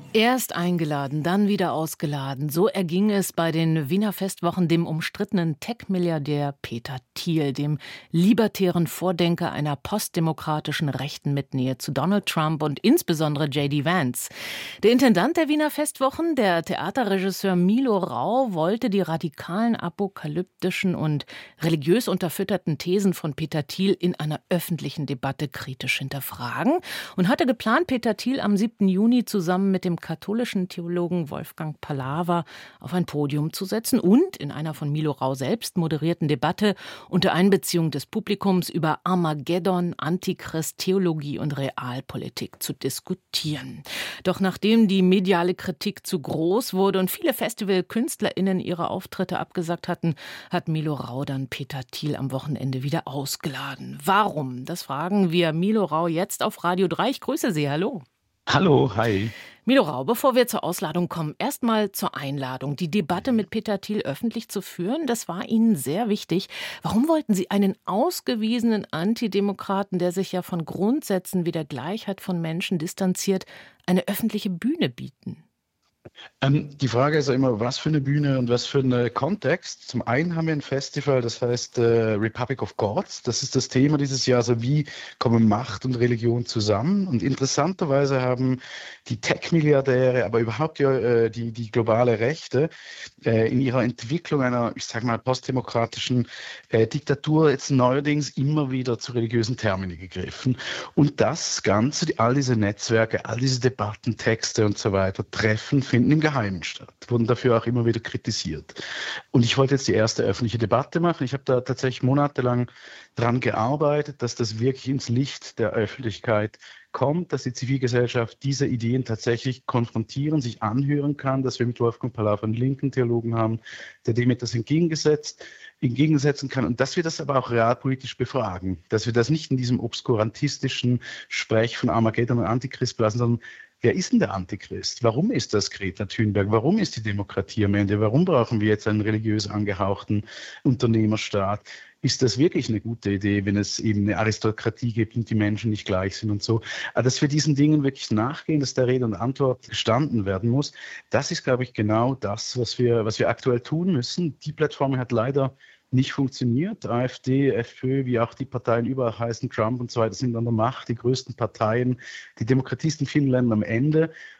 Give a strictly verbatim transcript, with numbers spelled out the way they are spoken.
Erst eingeladen, dann wieder ausgeladen. So erging es bei den Wiener Festwochen dem umstrittenen Tech-Milliardär Peter Thiel, dem libertären Vordenker einer postdemokratischen Rechten mit Nähe zu Donald Trump und insbesondere J D. Vance. Der Intendant der Wiener Festwochen, der Theaterregisseur Milo Rau, wollte die radikalen, apokalyptischen und religiös unterfütterten Thesen von Peter Thiel in einer öffentlichen Debatte kritisch hinterfragen und hatte geplant, Peter Thiel am siebten Juni zusammen mit dem katholischen Theologen Wolfgang Pallaver auf ein Podium zu setzen und in einer von Milo Rau selbst moderierten Debatte unter Einbeziehung des Publikums über Armageddon, Antichrist, Theologie und Realpolitik zu diskutieren. Doch nachdem die mediale Kritik zu groß wurde und viele Festival-KünstlerInnen ihre Auftritte abgesagt hatten, hat Milo Rau dann Peter Thiel am Wochenende wieder ausgeladen. Warum? Das fragen wir Milo Rau jetzt auf Radio drei. Ich grüße Sie. Hallo. Hallo, hi. Milo Rau, bevor wir zur Ausladung kommen, erstmal zur Einladung. Die Debatte mit Peter Thiel öffentlich zu führen, das war Ihnen sehr wichtig. Warum wollten Sie einen ausgewiesenen Antidemokraten, der sich ja von Grundsätzen wie der Gleichheit von Menschen distanziert, eine öffentliche Bühne bieten? Ähm, die Frage ist ja immer, was für eine Bühne und was für ein Kontext. Zum einen haben wir ein Festival, das heißt äh, Republic of Gods. Das ist das Thema dieses Jahr, also wie kommen Macht und Religion zusammen. Und interessanterweise haben die Tech-Milliardäre, aber überhaupt die, äh, die, die globale Rechte äh, in ihrer Entwicklung einer, ich sage mal, postdemokratischen äh, Diktatur jetzt neuerdings immer wieder zu religiösen Termini gegriffen. Und das Ganze, die, all diese Netzwerke, all diese Debatten, Texte und so weiter, Treffen finden im Geheimen statt, wurden dafür auch immer wieder kritisiert. Und ich wollte jetzt die erste öffentliche Debatte machen. Ich habe da tatsächlich monatelang dran gearbeitet, dass das wirklich ins Licht der Öffentlichkeit kommt, dass die Zivilgesellschaft diese Ideen tatsächlich konfrontieren, sich anhören kann, dass wir mit Wolfgang Pallaver einen linken Theologen haben, der dem etwas entgegengesetzt, entgegensetzen kann und dass wir das aber auch realpolitisch befragen, dass wir das nicht in diesem obskurantistischen Sprech von Armageddon und Antichrist belassen, sondern wer ist denn der Antichrist? Warum ist das Greta Thunberg? Warum ist die Demokratie am Ende? Warum brauchen wir jetzt einen religiös angehauchten Unternehmerstaat? Ist das wirklich eine gute Idee, wenn es eben eine Aristokratie gibt und die Menschen nicht gleich sind und so? Aber dass wir diesen Dingen wirklich nachgehen, dass der Rede und Antwort gestanden werden muss, das ist, glaube ich, genau das, was wir, was wir aktuell tun müssen. Die Plattform hat leider nicht funktioniert. AfD, FPÖ, wie auch die Parteien überall heißen, Trump und so weiter, sind an der Macht, die größten Parteien. Die Demokratie ist in vielen Ländern am Ende.